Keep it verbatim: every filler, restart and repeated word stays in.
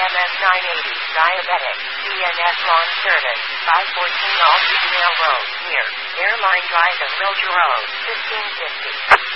M S nine eighty, diabetic, C N S lawn service, five fourteen All Female Road, near Airline Drive and Wilger Road, fifteen fifty.